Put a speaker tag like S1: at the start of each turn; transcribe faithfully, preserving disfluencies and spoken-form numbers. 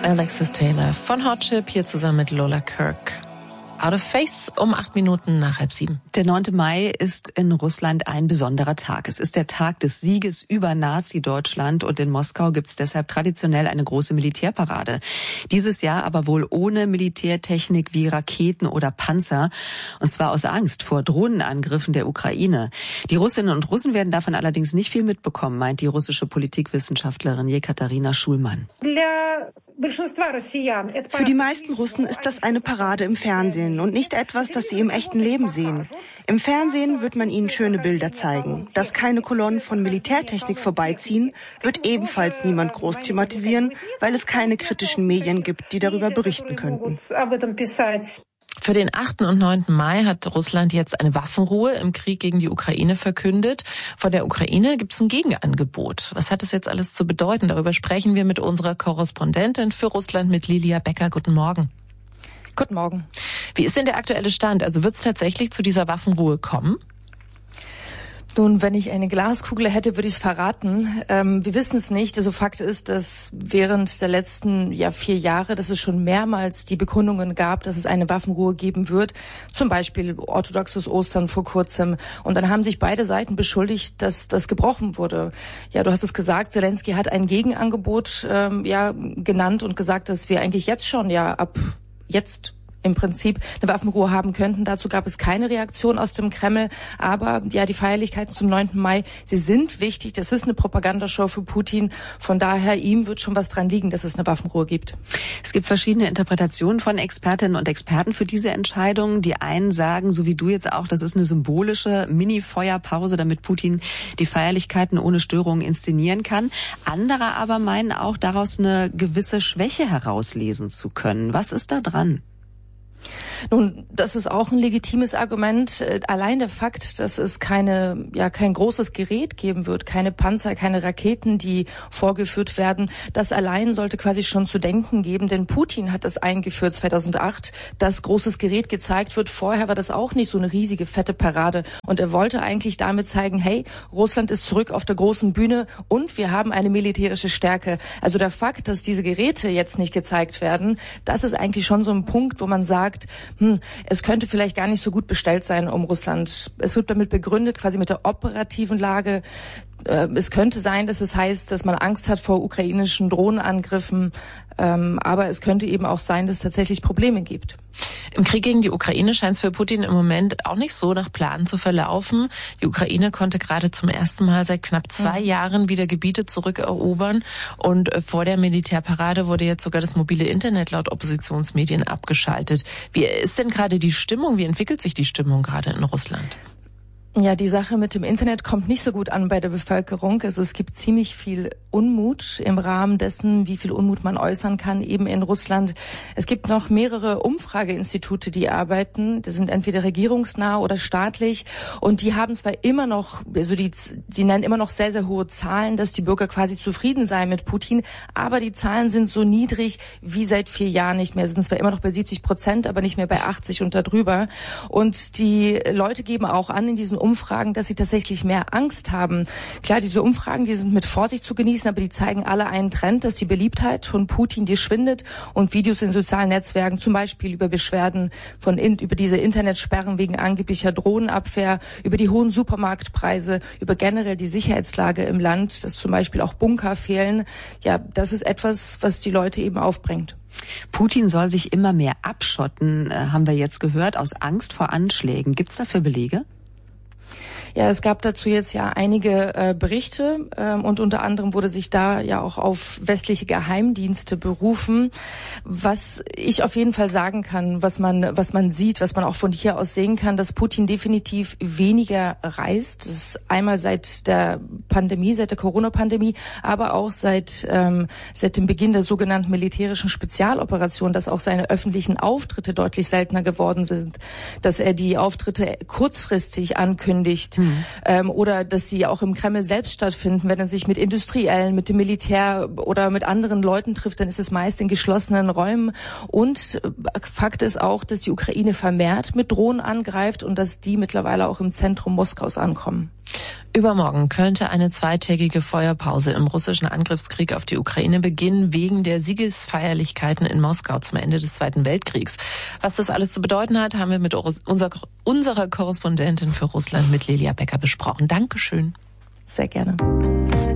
S1: Alexis Taylor von Hot Chip hier zusammen mit Lola Kirk. Out of Face um acht Minuten nach halb sieben.
S2: Der neunte Mai ist in Russland ein besonderer Tag. Es ist der Tag des Sieges über Nazi-Deutschland und in Moskau gibt es deshalb traditionell eine große Militärparade. Dieses Jahr aber wohl ohne Militärtechnik wie Raketen oder Panzer. Und zwar aus Angst vor Drohnenangriffen der Ukraine. Die Russinnen und Russen werden davon allerdings nicht viel mitbekommen, meint die russische Politikwissenschaftlerin Jekaterina Schulmann.
S3: Für die meisten Russen ist das eine Parade im Fernsehen und nicht etwas, das sie im echten Leben sehen. Im Fernsehen wird man ihnen schöne Bilder zeigen. Dass keine Kolonnen von Militärtechnik vorbeiziehen, wird ebenfalls niemand groß thematisieren, weil es keine kritischen Medien gibt, die darüber berichten könnten.
S1: Für den achten und neunten Mai hat Russland jetzt eine Waffenruhe im Krieg gegen die Ukraine verkündet. Von der Ukraine gibt es ein Gegenangebot. Was hat das jetzt alles zu bedeuten? Darüber sprechen wir mit unserer Korrespondentin für Russland, mit Lilia Becker. Guten Morgen.
S4: Guten Morgen.
S1: Wie ist denn der aktuelle Stand? Also wird es tatsächlich zu dieser Waffenruhe kommen?
S4: Nun, wenn ich eine Glaskugel hätte, würde ich es verraten. Ähm, wir wissen es nicht. Also Fakt ist, dass während der letzten ja, vier Jahre, dass es schon mehrmals die Bekundungen gab, dass es eine Waffenruhe geben wird. Zum Beispiel orthodoxes Ostern vor kurzem. Und dann haben sich beide Seiten beschuldigt, dass das gebrochen wurde. Ja, du hast es gesagt, Zelensky hat ein Gegenangebot ähm, ja genannt und gesagt, dass wir eigentlich jetzt schon ja ab jetzt im Prinzip eine Waffenruhe haben könnten. Dazu gab es keine Reaktion aus dem Kreml. Aber ja, die Feierlichkeiten zum neunten Mai, sie sind wichtig. Das ist eine Propagandashow für Putin. Von daher, ihm wird schon was dran liegen, dass es eine Waffenruhe gibt.
S2: Es gibt verschiedene Interpretationen von Expertinnen und Experten für diese Entscheidung. Die einen sagen, so wie du jetzt auch, das ist eine symbolische Mini-Feuerpause, damit Putin die Feierlichkeiten ohne Störungen inszenieren kann. Andere aber meinen auch, daraus eine gewisse Schwäche herauslesen zu können. Was ist da dran?
S4: Nun, das ist auch ein legitimes Argument. Allein der Fakt, dass es keine, ja, kein großes Gerät geben wird, keine Panzer, keine Raketen, die vorgeführt werden, das allein sollte quasi schon zu denken geben, denn Putin hat das eingeführt zweitausendacht, dass großes Gerät gezeigt wird. Vorher war das auch nicht so eine riesige, fette Parade und er wollte eigentlich damit zeigen, hey, Russland ist zurück auf der großen Bühne und wir haben eine militärische Stärke. Also der Fakt, dass diese Geräte jetzt nicht gezeigt werden, das ist eigentlich schon so ein Punkt, wo man sagt, Hm, es könnte vielleicht gar nicht so gut bestellt sein um Russland. Es wird damit begründet, quasi mit der operativen Lage. Es könnte sein, dass es heißt, dass man Angst hat vor ukrainischen Drohnenangriffen. Aber es könnte eben auch sein, dass es tatsächlich Probleme gibt.
S1: Im Krieg gegen die Ukraine scheint es für Putin im Moment auch nicht so nach Plan zu verlaufen. Die Ukraine konnte gerade zum ersten Mal seit knapp zwei mhm. Jahren wieder Gebiete zurückerobern. Und vor der Militärparade wurde jetzt sogar das mobile Internet laut Oppositionsmedien abgeschaltet. Wie ist denn gerade die Stimmung? Wie entwickelt sich die Stimmung gerade in Russland?
S4: Ja, die Sache mit dem Internet kommt nicht so gut an bei der Bevölkerung. Also es gibt ziemlich viel Unmut im Rahmen dessen, wie viel Unmut man äußern kann, eben in Russland. Es gibt noch mehrere Umfrageinstitute, die arbeiten. Die sind entweder regierungsnah oder staatlich. Und die haben zwar immer noch, also die, die nennen immer noch sehr, sehr hohe Zahlen, dass die Bürger quasi zufrieden seien mit Putin. Aber die Zahlen sind so niedrig wie seit vier Jahren nicht mehr. Sie sind zwar immer noch bei siebzig Prozent, aber nicht mehr bei achtzig und darüber. Und die Leute geben auch an in diesen Umfragen, dass sie tatsächlich mehr Angst haben. Klar, diese Umfragen, die sind mit Vorsicht zu genießen, aber die zeigen alle einen Trend, dass die Beliebtheit von Putin, die schwindet und Videos in sozialen Netzwerken, zum Beispiel über Beschwerden von in, über diese Internetsperren wegen angeblicher Drohnenabwehr, über die hohen Supermarktpreise, über generell die Sicherheitslage im Land, dass zum Beispiel auch Bunker fehlen. Ja, das ist etwas, was die Leute eben aufbringt.
S2: Putin soll sich immer mehr abschotten, äh, haben wir jetzt gehört, aus Angst vor Anschlägen. Gibt's dafür Belege?
S4: Ja, es gab dazu jetzt ja einige äh, Berichte ähm, und unter anderem wurde sich da ja auch auf westliche Geheimdienste berufen. Was ich auf jeden Fall sagen kann, was man was man sieht, was man auch von hier aus sehen kann, dass Putin definitiv weniger reist. Das ist einmal seit der Pandemie, seit der Corona-Pandemie, aber auch seit ähm, seit dem Beginn der sogenannten militärischen Spezialoperation, dass auch seine öffentlichen Auftritte deutlich seltener geworden sind, dass er die Auftritte kurzfristig ankündigt. Mhm. Ähm, oder dass sie auch im Kreml selbst stattfinden. Wenn er sich mit Industriellen, mit dem Militär oder mit anderen Leuten trifft, dann ist es meist in geschlossenen Räumen. Und Fakt ist auch, dass die Ukraine vermehrt mit Drohnen angreift und dass die mittlerweile auch im Zentrum Moskaus ankommen.
S1: Übermorgen könnte eine zweitägige Feuerpause im russischen Angriffskrieg auf die Ukraine beginnen, wegen der Siegesfeierlichkeiten in Moskau zum Ende des Zweiten Weltkriegs. Was das alles zu bedeuten hat, haben wir mit unserer, unserer Korrespondentin für Russland, mit Lilia Becker, besprochen. Dankeschön.
S4: Sehr gerne.